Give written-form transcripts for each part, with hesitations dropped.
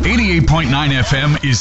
88.9 FM is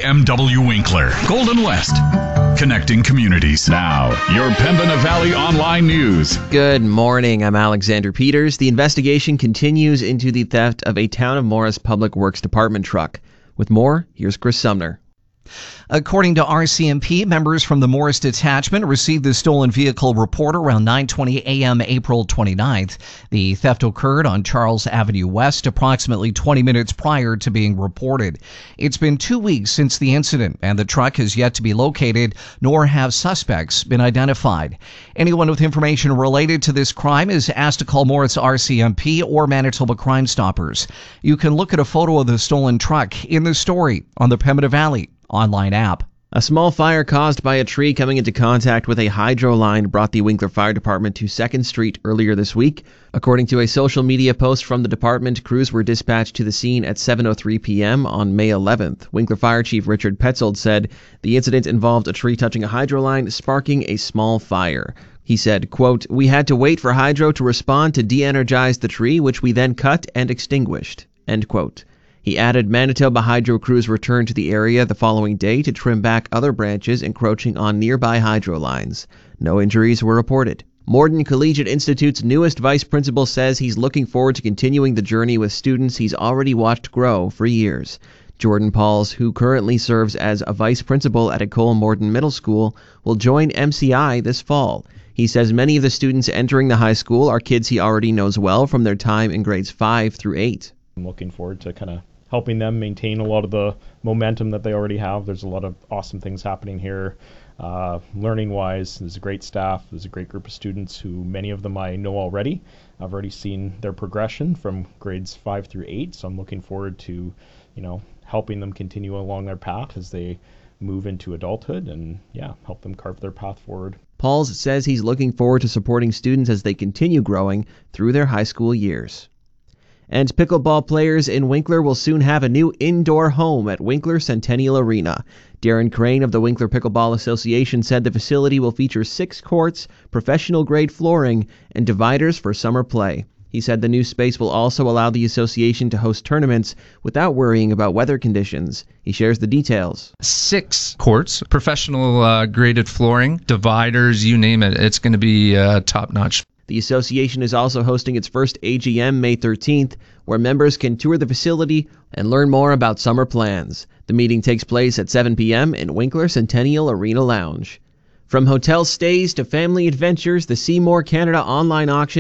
CKMW Winkler, Golden West. Connecting communities. Now, your Pembina Valley Online News. Good morning. I'm Alexander Peters. The investigation continues into the theft of a Town of Morris Public Works Department truck. With more, here's Chris Sumner. According to RCMP, members from the Morris Detachment received the stolen vehicle report around 9:20 a.m. April 29th. The theft occurred on Charles Avenue West approximately 20 minutes prior to being reported. It's been 2 weeks since the incident, and the truck has yet to be located, nor have suspects been identified. Anyone with information related to this crime is asked to call Morris RCMP or Manitoba Crime Stoppers. You can look at a photo of the stolen truck in the story on the Pembina Valley online app. A small fire caused by a tree coming into contact with a hydro line brought the Winkler Fire Department to 2nd Street earlier this week. According to a social media post from the department, crews were dispatched to the scene at 7:03 p.m. on May 11th. Winkler Fire Chief Richard Petzold said the incident involved a tree touching a hydro line, sparking a small fire. He said, quote, "We had to wait for hydro to respond to de-energize the tree, which we then cut and extinguished," end quote. He added Manitoba Hydro crews returned to the area the following day to trim back other branches encroaching on nearby hydro lines. No injuries were reported. Morden Collegiate Institute's newest vice principal says he's looking forward to continuing the journey with students he's already watched grow for years. Jordan Pauls, who currently serves as a vice principal at Ecole Morden Middle School, will join MCI this fall. He says many of the students entering the high school are kids he already knows well from their time in grades 5 through 8. I'm looking forward to kind of helping them maintain a lot of the momentum that they already have. There's a lot of awesome things happening here. Learning-wise, there's a great staff. There's a great group of students who many of them I know already. I've already seen their progression from grades 5 through 8, so I'm looking forward to, helping them continue along their path as they move into adulthood and, help them carve their path forward. Pauls says he's looking forward to supporting students as they continue growing through their high school years. And pickleball players in Winkler will soon have a new indoor home at Winkler Centennial Arena. Darren Crane of the Winkler Pickleball Association said the facility will feature 6 courts, professional-grade flooring, and dividers for summer play. He said the new space will also allow the association to host tournaments without worrying about weather conditions. He shares the details. 6 courts, professional graded flooring, dividers, you name it. It's going to be top-notch. The association is also hosting its first AGM May 13th, where members can tour the facility and learn more about summer plans. The meeting takes place at 7 p.m. in Winkler Centennial Arena Lounge. From hotel stays to family adventures, the Seymour Canada online auction